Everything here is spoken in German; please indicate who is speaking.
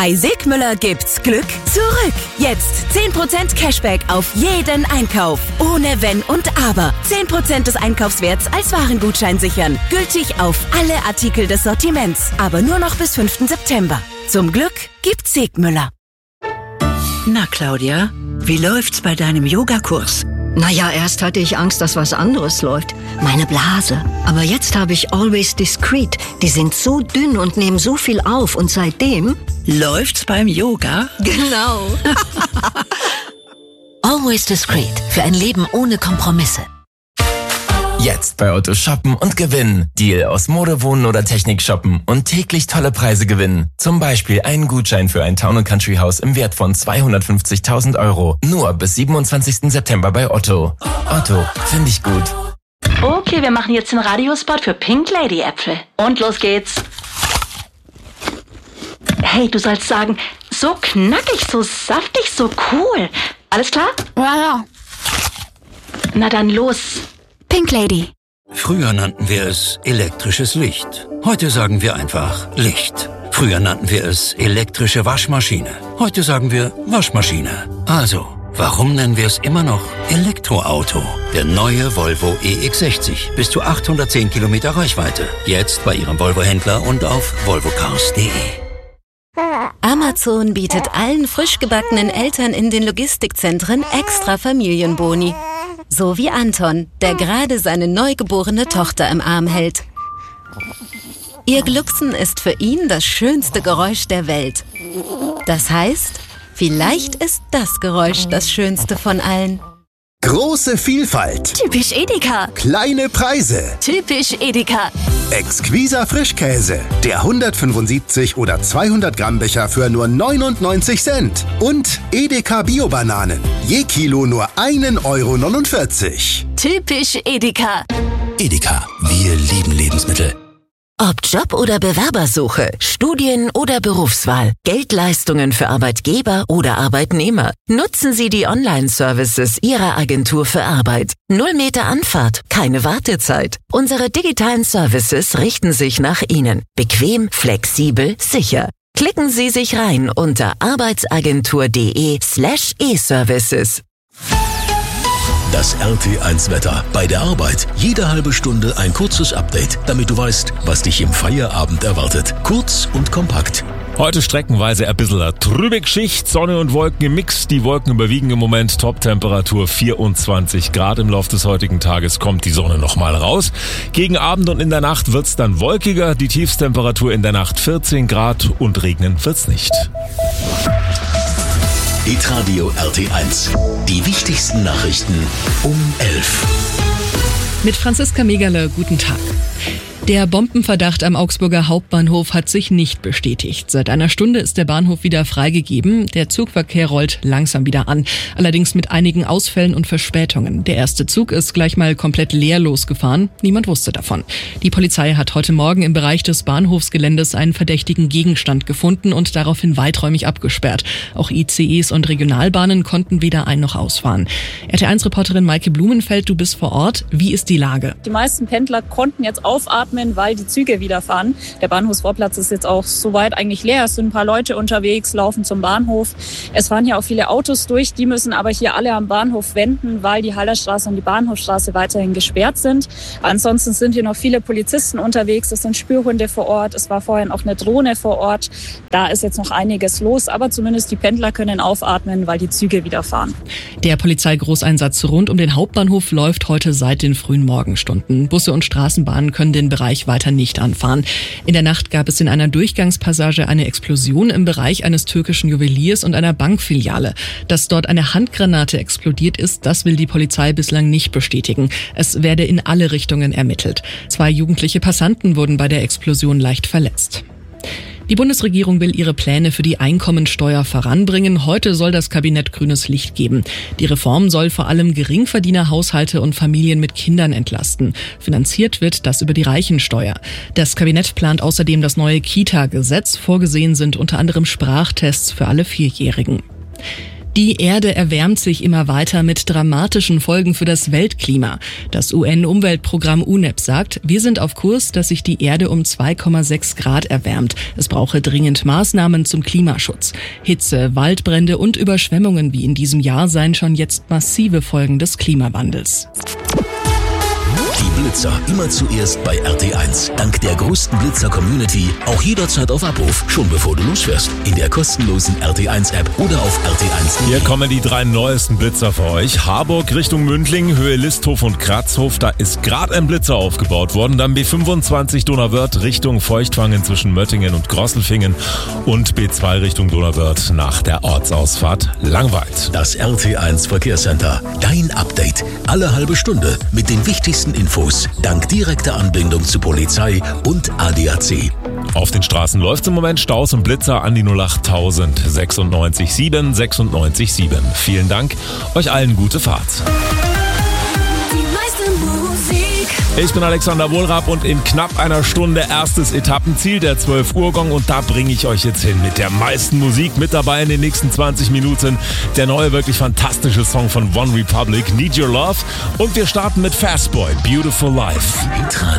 Speaker 1: Bei Sigmüller gibt's Glück zurück. Jetzt 10% Cashback auf jeden Einkauf. Ohne Wenn und Aber. 10% des Einkaufswerts als Warengutschein sichern. Gültig auf alle Artikel des Sortiments. Aber nur noch bis 5. September. Zum Glück gibt's Sigmüller.
Speaker 2: Na, Claudia, wie läuft's bei deinem Yogakurs?
Speaker 3: Naja, erst hatte ich Angst, dass was anderes läuft. Meine Blase. Aber jetzt habe ich Always Discreet. Die sind so dünn und nehmen so viel auf. Und seitdem...
Speaker 2: Läuft's beim Yoga?
Speaker 3: Genau.
Speaker 4: Always Discreet. Für ein Leben ohne Kompromisse.
Speaker 5: Jetzt bei Otto shoppen und gewinnen. Deal aus Mode, Wohnen oder Technik shoppen und täglich tolle Preise gewinnen. Zum Beispiel einen Gutschein für ein Town & Country Haus im Wert von 250.000 €. Nur bis 27. September bei Otto. Otto, finde ich gut.
Speaker 6: Okay, wir machen jetzt den Radiospot für Pink Lady Äpfel. Und los geht's. Hey, du sollst sagen, so knackig, so saftig, so cool. Alles klar?
Speaker 7: Ja.
Speaker 6: Na dann los.
Speaker 7: Pink Lady.
Speaker 8: Früher nannten wir es elektrisches Licht. Heute sagen wir einfach Licht. Früher nannten wir es elektrische Waschmaschine. Heute sagen wir Waschmaschine. Also, warum nennen wir es immer noch Elektroauto? Der neue Volvo EX60. Bis zu 810 Kilometer Reichweite. Jetzt bei Ihrem Volvo-Händler und auf volvocars.de.
Speaker 9: Amazon bietet allen frisch gebackenen Eltern in den Logistikzentren extra Familienboni. So wie Anton, der gerade seine neugeborene Tochter im Arm hält. Ihr Glucksen ist für ihn das schönste Geräusch der Welt. Das heißt, vielleicht ist das Geräusch das schönste von allen.
Speaker 10: Große Vielfalt.
Speaker 7: Typisch Edeka.
Speaker 10: Kleine Preise.
Speaker 7: Typisch Edeka.
Speaker 10: Exquiser Frischkäse. Der 175 oder 200 Gramm Becher für nur 99 Cent. Und Edeka Bio-Bananen. Je Kilo nur 1,49 €.
Speaker 7: Typisch Edeka.
Speaker 10: Edeka. Wir lieben Lebensmittel.
Speaker 4: Ob Job oder Bewerbersuche, Studien oder Berufswahl, Geldleistungen für Arbeitgeber oder Arbeitnehmer. Nutzen Sie die Online-Services Ihrer Agentur für Arbeit. 0 Meter Anfahrt, keine Wartezeit. Unsere digitalen Services richten sich nach Ihnen. Bequem, flexibel, sicher. Klicken Sie sich rein unter arbeitsagentur.de/e-Services.
Speaker 11: Das RT1-Wetter. Bei der Arbeit jede halbe Stunde ein kurzes Update, damit du weißt, was dich im Feierabend erwartet. Kurz und kompakt.
Speaker 12: Heute streckenweise ein bisschen eine trübe Geschichte, Sonne und Wolken im Mix. Die Wolken überwiegen im Moment, Top-Temperatur 24 Grad. Im Laufe des heutigen Tages kommt die Sonne nochmal raus. Gegen Abend und in der Nacht wird's dann wolkiger. Die Tiefstemperatur in der Nacht 14 Grad und regnen wird's nicht.
Speaker 11: Hitradio RT1. Die wichtigsten Nachrichten um 11.
Speaker 13: Mit Franziska Megerle, guten Tag. Der Bombenverdacht am Augsburger Hauptbahnhof hat sich nicht bestätigt. Seit einer Stunde ist der Bahnhof wieder freigegeben. Der Zugverkehr rollt langsam wieder an. Allerdings mit einigen Ausfällen und Verspätungen. Der erste Zug ist gleich mal komplett leer losgefahren. Niemand wusste davon. Die Polizei hat heute Morgen im Bereich des Bahnhofsgeländes einen verdächtigen Gegenstand gefunden und daraufhin weiträumig abgesperrt. Auch ICEs und Regionalbahnen konnten weder ein- noch ausfahren. RT1-Reporterin Maike Blumenfeld, du bist vor Ort. Wie ist die Lage?
Speaker 14: Die meisten Pendler konnten jetzt aufatmen, weil die Züge wieder fahren. Der Bahnhofsvorplatz ist jetzt auch soweit eigentlich leer. Es sind ein paar Leute unterwegs, laufen zum Bahnhof. Es fahren hier auch viele Autos durch. Die müssen aber hier alle am Bahnhof wenden, weil die Hallerstraße und die Bahnhofstraße weiterhin gesperrt sind. Ansonsten sind hier noch viele Polizisten unterwegs. Es sind Spürhunde vor Ort. Es war vorhin auch eine Drohne vor Ort. Da ist jetzt noch einiges los. Aber zumindest die Pendler können aufatmen, weil die Züge wieder fahren.
Speaker 13: Der Polizeigroßeinsatz rund um den Hauptbahnhof läuft heute seit den frühen Morgenstunden. Busse und Straßenbahnen können den Bereich weiter nicht anfahren. In der Nacht gab es in einer Durchgangspassage eine Explosion im Bereich eines türkischen Juweliers und einer Bankfiliale. Dass dort eine Handgranate explodiert ist, das will die Polizei bislang nicht bestätigen. Es werde in alle Richtungen ermittelt. 2 jugendliche Passanten wurden bei der Explosion leicht verletzt. Die Bundesregierung will ihre Pläne für die Einkommensteuer voranbringen. Heute soll das Kabinett grünes Licht geben. Die Reform soll vor allem Geringverdienerhaushalte und Familien mit Kindern entlasten. Finanziert wird das über die Reichensteuer. Das Kabinett plant außerdem das neue Kita-Gesetz. Vorgesehen sind unter anderem Sprachtests für alle 4-Jährigen. Die Erde erwärmt sich immer weiter mit dramatischen Folgen für das Weltklima. Das UN-Umweltprogramm UNEP sagt, wir sind auf Kurs, dass sich die Erde um 2,6 Grad erwärmt. Es brauche dringend Maßnahmen zum Klimaschutz. Hitze, Waldbrände und Überschwemmungen wie in diesem Jahr seien schon jetzt massive Folgen des Klimawandels.
Speaker 11: Die Blitzer immer zuerst bei RT1. Dank der größten Blitzer-Community auch jederzeit auf Abruf, schon bevor du losfährst. In der kostenlosen RT1-App oder auf RT1.
Speaker 12: Hier kommen die 3 neuesten Blitzer für euch. Harburg Richtung Mündling, Höhe Listhof und Kratzhof, da ist gerade ein Blitzer aufgebaut worden. Dann B25 Donauwörth Richtung Feuchtwangen zwischen Möttingen und Grosselfingen und B2 Richtung Donauwörth nach der Ortsausfahrt Langweid.
Speaker 11: Das RT1 Verkehrscenter. Dein Update. Alle halbe Stunde mit den wichtigsten Infos. Dank direkter Anbindung zu Polizei und ADAC.
Speaker 12: Auf den Straßen läuft im Moment Staus und Blitzer an die 08000 96 7 96 7. Vielen Dank, euch allen gute Fahrt. Ich bin Alexander Wohlrab und in knapp einer Stunde erstes Etappenziel, der 12 Uhr Gong, und da bringe ich euch jetzt hin mit der meisten Musik. Mit dabei in den nächsten 20 Minuten der neue, wirklich fantastische Song von One Republic, Need Your Love, und wir starten mit Fastboy, Beautiful Life.